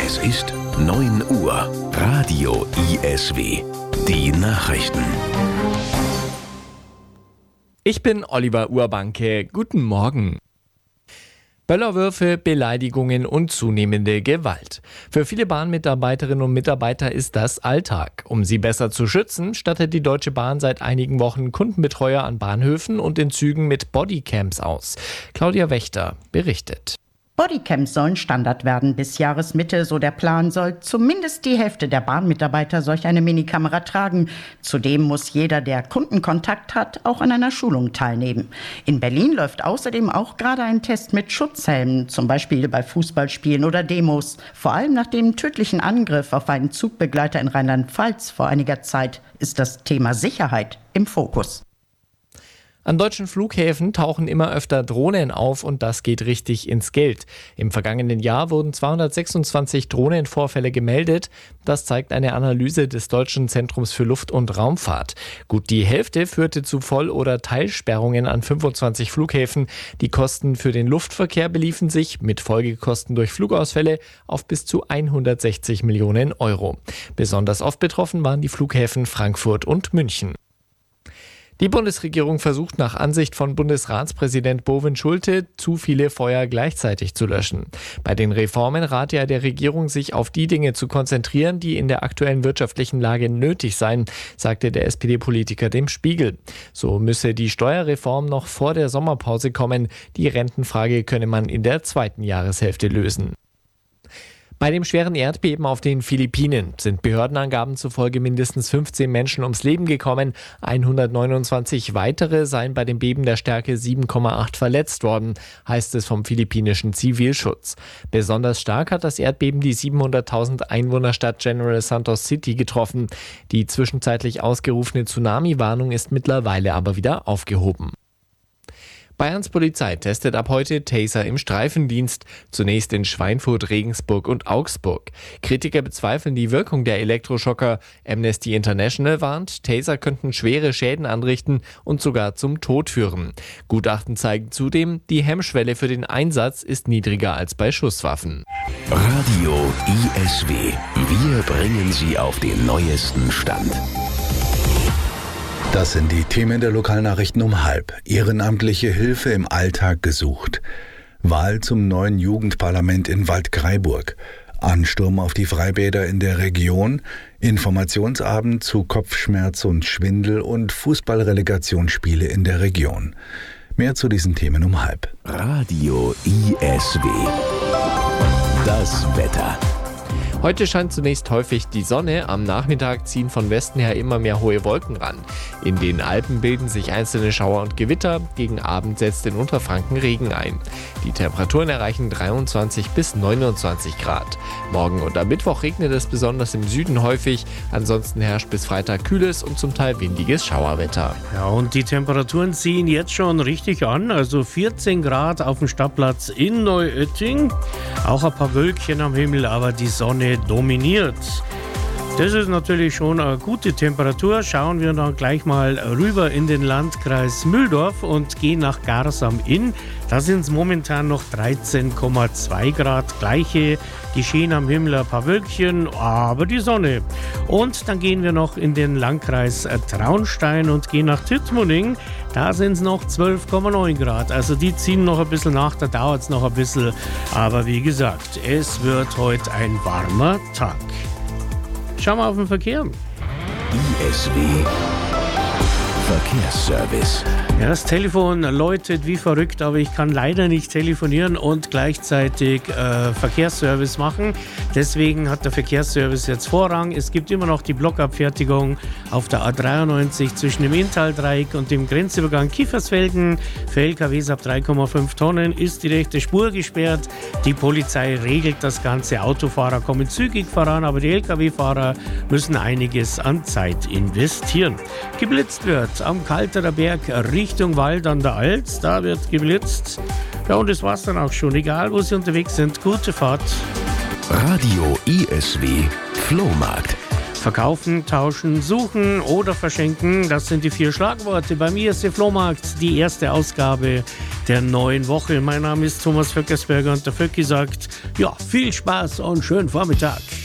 Es ist 9 Uhr. Radio ISW. Die Nachrichten. Ich bin Oliver Urbanke. Guten Morgen. Böllerwürfe, Beleidigungen und zunehmende Gewalt. Für viele Bahnmitarbeiterinnen und Mitarbeiter ist das Alltag. Um sie besser zu schützen, stattet die Deutsche Bahn seit einigen Wochen Kundenbetreuer an Bahnhöfen und in Zügen mit Bodycams aus. Claudia Wächter berichtet. Bodycams sollen Standard werden bis Jahresmitte, so der Plan, soll zumindest die Hälfte der Bahnmitarbeiter solch eine Minikamera tragen. Zudem muss jeder, der Kundenkontakt hat, auch an einer Schulung teilnehmen. In Berlin läuft außerdem auch gerade ein Test mit Schutzhelmen, zum Beispiel bei Fußballspielen oder Demos. Vor allem nach dem tödlichen Angriff auf einen Zugbegleiter in Rheinland-Pfalz vor einiger Zeit ist das Thema Sicherheit im Fokus. An deutschen Flughäfen tauchen immer öfter Drohnen auf und das geht richtig ins Geld. Im vergangenen Jahr wurden 226 Drohnenvorfälle gemeldet. Das zeigt eine Analyse des Deutschen Zentrums für Luft- und Raumfahrt. Gut die Hälfte führte zu Voll- oder Teilsperrungen an 25 Flughäfen. Die Kosten für den Luftverkehr beliefen sich mit Folgekosten durch Flugausfälle auf bis zu 160 Millionen Euro. Besonders oft betroffen waren die Flughäfen Frankfurt und München. Die Bundesregierung versucht nach Ansicht von Bundesratspräsident Bovin-Schulte, zu viele Feuer gleichzeitig zu löschen. Bei den Reformen rate er der Regierung, sich auf die Dinge zu konzentrieren, die in der aktuellen wirtschaftlichen Lage nötig seien, sagte der SPD-Politiker dem Spiegel. So müsse die Steuerreform noch vor der Sommerpause kommen. Die Rentenfrage könne man in der zweiten Jahreshälfte lösen. Bei dem schweren Erdbeben auf den Philippinen sind Behördenangaben zufolge mindestens 15 Menschen ums Leben gekommen. 129 weitere seien bei dem Beben der Stärke 7,8 verletzt worden, heißt es vom philippinischen Zivilschutz. Besonders stark hat das Erdbeben die 700.000 Einwohnerstadt General Santos City getroffen. Die zwischenzeitlich ausgerufene Tsunami-Warnung ist mittlerweile aber wieder aufgehoben. Bayerns Polizei testet ab heute Taser im Streifendienst, zunächst in Schweinfurt, Regensburg und Augsburg. Kritiker bezweifeln die Wirkung der Elektroschocker. Amnesty International warnt, Taser könnten schwere Schäden anrichten und sogar zum Tod führen. Gutachten zeigen zudem, die Hemmschwelle für den Einsatz ist niedriger als bei Schusswaffen. Radio ISW. Wir bringen Sie auf den neuesten Stand. Das sind die Themen der Lokalnachrichten um 12:30. Ehrenamtliche Hilfe im Alltag gesucht. Wahl zum neuen Jugendparlament in Waldkraiburg. Ansturm auf die Freibäder in der Region. Informationsabend zu Kopfschmerz und Schwindel und Fußballrelegationsspiele in der Region. Mehr zu diesen Themen um 12:30. Radio ISW. Das Wetter. Heute scheint zunächst häufig die Sonne, am Nachmittag ziehen von Westen her immer mehr hohe Wolken ran. In den Alpen bilden sich einzelne Schauer und Gewitter, gegen Abend setzt in Unterfranken Regen ein. Die Temperaturen erreichen 23 bis 29 Grad. Morgen und am Mittwoch regnet es besonders im Süden häufig, ansonsten herrscht bis Freitag kühles und zum Teil windiges Schauerwetter. Ja, und die Temperaturen ziehen jetzt schon richtig an, also 14 Grad auf dem Stadtplatz in Neuötting, auch ein paar Wölkchen am Himmel, aber die Sonne dominiert. Das ist natürlich schon eine gute Temperatur. Schauen wir dann gleich mal rüber in den Landkreis Mühldorf und gehen nach Gars am Inn. Da sind es momentan noch 13,2 Grad. Gleiche, die Scheen am Himmel, ein paar Wölkchen, aber die Sonne. Und dann gehen wir noch in den Landkreis Traunstein und gehen nach Tittmoning. Da sind es noch 12,9 Grad. Also die ziehen noch ein bisschen nach, da dauert es noch ein bisschen. Aber wie gesagt, es wird heute ein warmer Tag. Schauen wir auf den Verkehr. ISW Verkehrsservice. Ja, das Telefon läutet wie verrückt, aber ich kann leider nicht telefonieren und gleichzeitig Verkehrsservice machen. Deswegen hat der Verkehrsservice jetzt Vorrang. Es gibt immer noch die Blockabfertigung auf der A93 zwischen dem Inntal-Dreieck und dem Grenzübergang Kiefersfelden. Für LKWs ab 3,5 Tonnen ist die rechte Spur gesperrt. Die Polizei regelt das Ganze. Autofahrer kommen zügig voran, aber die LKW-Fahrer müssen einiges an Zeit investieren. Geblitzt wird am Kalterer Berg Richtung Wald an der Alz. Da wird geblitzt. Ja, und das war's dann auch schon. Egal, wo Sie unterwegs sind, gute Fahrt. Radio ISW Flohmarkt. Verkaufen, tauschen, suchen oder verschenken, das sind die 4 Schlagworte beim ISW Flohmarkt. Die erste Ausgabe der neuen Woche. Mein Name ist Thomas Vöckersberger und der Vöcki sagt, ja, viel Spaß und schönen Vormittag.